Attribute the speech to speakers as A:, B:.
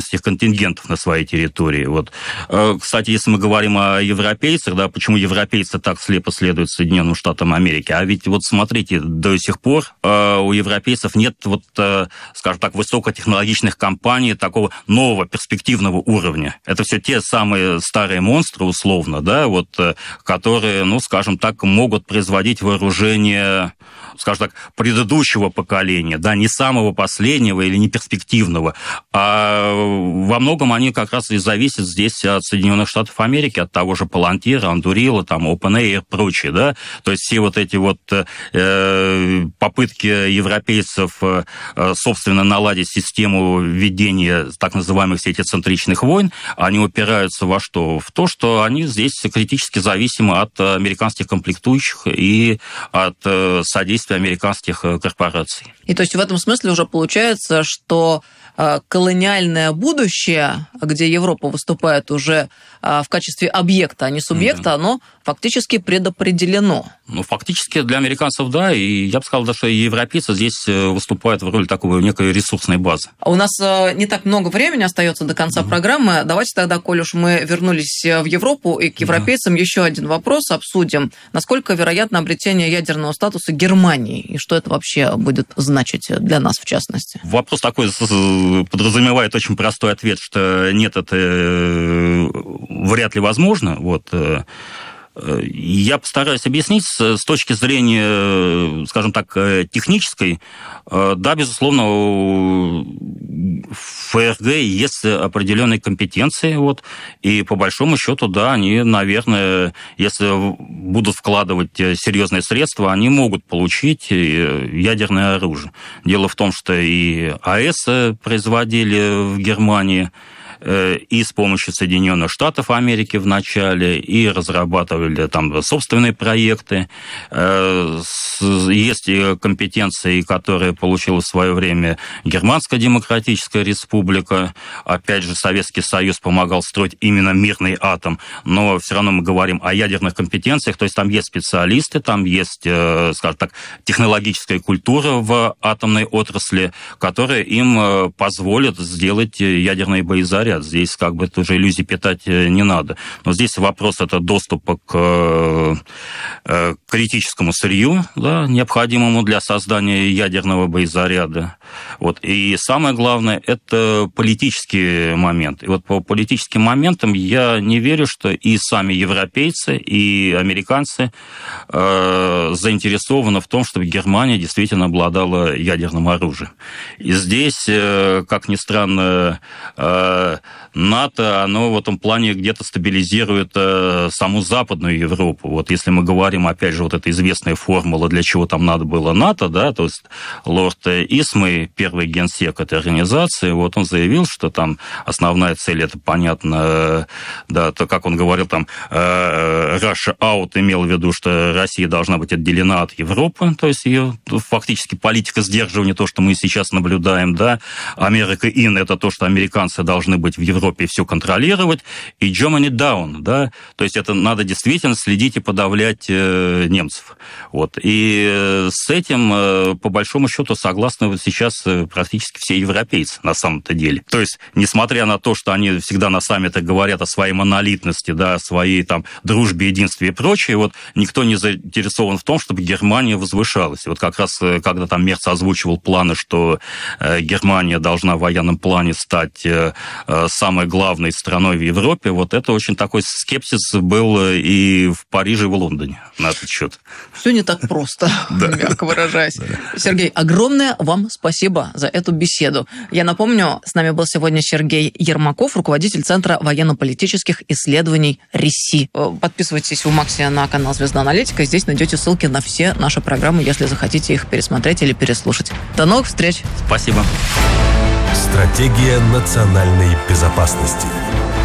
A: американских контингентов на своей территории. Вот. Кстати, если мы говорим о европейцах, да, почему европейцы так слепо следуют Соединенным Штатам Америки? А ведь вот смотрите, до сих пор у европейцев нет, вот, скажем так, высокотехнологичных компаний такого нового перспективного уровня. Это все те самые старые монстры, условно, да, вот, которые, ну, скажем так, могут производить вооружение, скажем так, предыдущего поколения, да, не самого последнего или не перспективного, а во многом они как раз и зависят здесь от Соединенных Штатов Америки, от того же Palantir, Anduril, там, OpenAI и прочее, да, то есть все вот эти вот попытки европейцев, собственно, наладить систему ведения так называемых сетецентричных войн, они упираются во что? В то, что они здесь критически зависимы от американских комплектующих и от содействия американских корпораций.
B: И то есть в этом смысле уже получается, что колониальное будущее, где Европа выступает уже в качестве объекта, а не субъекта, оно фактически предопределено.
A: Ну, фактически для американцев, да, и я бы сказал, да, что и европейцы здесь выступают в роли такой некой ресурсной базы.
B: У нас не так много времени остается до конца программы. Давайте тогда, коль уж мы вернулись в Европу и к европейцам, еще один вопрос обсудим. Насколько вероятно обретение ядерного статуса Германии, и что это вообще будет значить для нас, в частности?
A: Вопрос такой подразумевает очень простой ответ, что нет, это вряд ли возможно. Вот. Я постараюсь объяснить с точки зрения, скажем так, технической. Да, безусловно, у ФРГ есть определенные компетенции, вот, и по большому счету, да, они, наверное, если будут вкладывать серьезные средства, они могут получить ядерное оружие. Дело в том, что и АЭС производили в Германии, и с помощью Соединенных Штатов Америки в начале, и разрабатывали там собственные проекты. Есть и компетенции, которые получила в свое время Германская Демократическая Республика. Опять же, Советский Союз помогал строить именно мирный атом, но все равно мы говорим о ядерных компетенциях, то есть там есть специалисты, там есть, скажем так, технологическая культура в атомной отрасли, которая им позволит сделать ядерные боезаряды. Здесь как бы тоже иллюзий питать не надо. Но здесь вопрос это доступа к критическому сырью, да, необходимому для создания ядерного боезаряда. Вот. И самое главное, это политический момент. И вот по политическим моментам я не верю, что и сами европейцы, и американцы заинтересованы в том, чтобы Германия действительно обладала ядерным оружием. И здесь, как ни странно, НАТО, оно в этом плане где-то стабилизирует саму Западную Европу. Вот если мы говорим, опять же, вот эта известная формула, для чего там надо было НАТО, да, то есть лорд Исмей, первый генсек этой организации, вот он заявил, что там основная цель, это понятно, да, то, как он говорил, там, Russia out, имел в виду, что Россия должна быть отделена от Европы, то есть ее фактически политика сдерживания, то, что мы сейчас наблюдаем, да, America in, это то, что американцы должны быть в Европе и все контролировать, и Germany down, да, то есть это надо действительно следить и подавлять немцев. Вот. И с этим, по большому счету, согласны вот сейчас практически все европейцы, на самом-то деле. То есть, несмотря на то, что они всегда на саммитах говорят о своей монолитности, да, о своей там дружбе, единстве и прочее, вот никто не заинтересован в том, чтобы Германия возвышалась. И вот как раз, когда там Мерц озвучивал планы, что Германия должна в военном плане стать самой главной страной в Европе, вот это очень такой скепсис был и в Париже, и в Лондоне на этот счет.
B: Все не так просто, мягко выражаясь. Сергей, огромное вам спасибо за эту беседу. Я напомню, с нами был сегодня Сергей Ермаков, руководитель Центра военно-политических исследований РИСИ. Подписывайтесь в Максе на канал «Звезда Аналитика». Здесь найдете ссылки на все наши программы, если захотите их пересмотреть или переслушать. До новых встреч!
A: Спасибо.
C: Стратегия национальной безопасности.